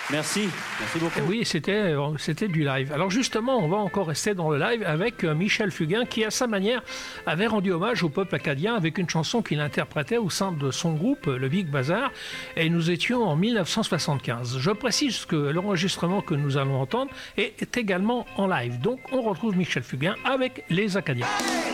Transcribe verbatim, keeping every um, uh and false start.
Merci, merci beaucoup. Oui, c'était, c'était du live. Alors justement, on va encore rester dans le live avec Michel Fugain qui, à sa manière, avait rendu hommage au peuple acadien avec une chanson qu'il interprétait au sein de son groupe, le Big Bazar, et nous étions en mille neuf cent soixante-quinze. Je précise que l'enregistrement que nous allons entendre est également en live. Donc on retrouve Michel Fugain avec les Acadiens.